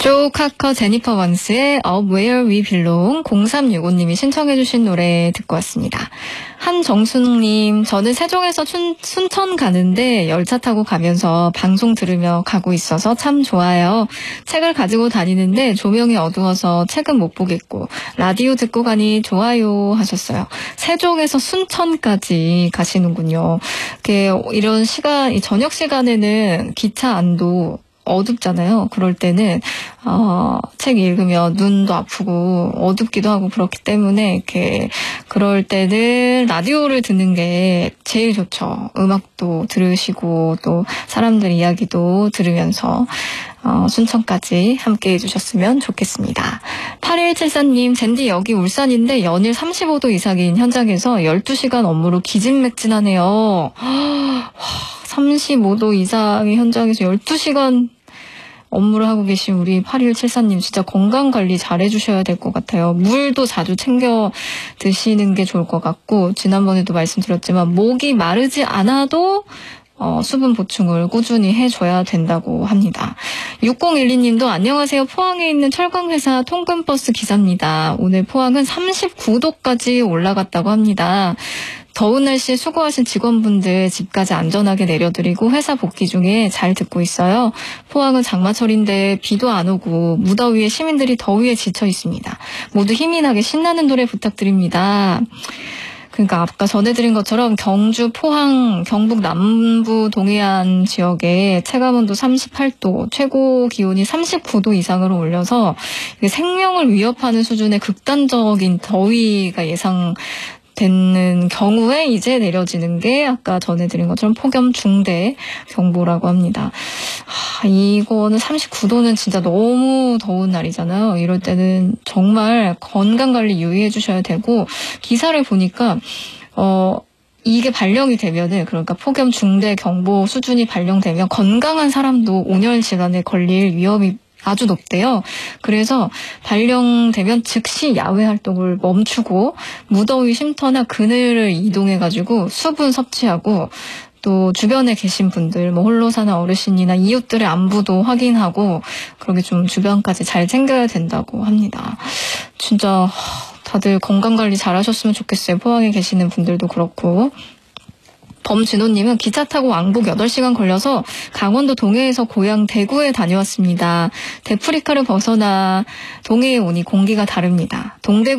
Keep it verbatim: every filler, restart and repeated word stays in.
조 카커 제니퍼 원스의 Up Where We Belong 공삼육오님이 신청해주신 노래 듣고 왔습니다. 한정숙님, 저는 세종에서 춘, 순천 가는데 열차 타고 가면서 방송 들으며 가고 있어서 참 좋아요. 책을 가지고 다니는데 조명이 어두워서 책은 못 보겠고 라디오 듣고 가니 좋아요 하셨어요. 세종에서 순천까지 가시는군요. 이런 시간, 저녁 시간에는 기차 안도 어둡잖아요. 그럴 때는 어, 책 읽으면 눈도 아프고 어둡기도 하고 그렇기 때문에 이렇게 그럴 때는 라디오를 듣는 게 제일 좋죠. 음악도 들으시고 또 사람들 이야기도 들으면서 어, 순천까지 함께 해주셨으면 좋겠습니다. 팔일칠사님, 젠디 여기 울산인데 연일 삼십오 도 이상인 현장에서 열두 시간 업무로 기진맥진하네요. 삼십오 도 이상의 현장에서 열두 시간 업무를 하고 계신 우리 팔일칠사님 진짜 건강관리 잘 해주셔야 될 것 같아요. 물도 자주 챙겨 드시는 게 좋을 것 같고 지난번에도 말씀드렸지만 목이 마르지 않아도 어, 수분 보충을 꾸준히 해줘야 된다고 합니다. 육공일이님도 안녕하세요. 포항에 있는 철강회사 통근버스 기사입니다. 오늘 포항은 삼십구 도까지 올라갔다고 합니다. 더운 날씨에 수고하신 직원분들 집까지 안전하게 내려드리고 회사 복귀 중에 잘 듣고 있어요. 포항은 장마철인데 비도 안 오고 무더위에 시민들이 더위에 지쳐 있습니다. 모두 힘이 나게 신나는 노래 부탁드립니다. 그러니까 아까 전해드린 것처럼 경주, 포항, 경북 남부 동해안 지역에 체감온도 삼십팔 도, 최고 기온이 삼십구 도 이상으로 올려서 생명을 위협하는 수준의 극단적인 더위가 예상 되는 경우에 이제 내려지는 게 아까 전해드린 것처럼 폭염 중대 경보라고 합니다. 하, 이거는 삼십구 도는 진짜 너무 더운 날이잖아요. 이럴 때는 정말 건강관리 유의해 주셔야 되고 기사를 보니까 어 이게 발령이 되면은 그러니까 폭염 중대 경보 수준이 발령되면 건강한 사람도 오 년시간에 걸릴 위험이 아주 높대요. 그래서 발령되면 즉시 야외 활동을 멈추고 무더위 쉼터나 그늘을 이동해가지고 수분 섭취하고 또 주변에 계신 분들 뭐 홀로 사는 어르신이나 이웃들의 안부도 확인하고 그렇게 좀 주변까지 잘 챙겨야 된다고 합니다. 진짜 다들 건강관리 잘 하셨으면 좋겠어요. 포항에 계시는 분들도 그렇고. 범진호님은 기차 타고 왕복 여덟 시간 걸려서 강원도 동해에서 고향 대구에 다녀왔습니다. 대프리카를 벗어나 동해에 오니 공기가 다릅니다. 동대구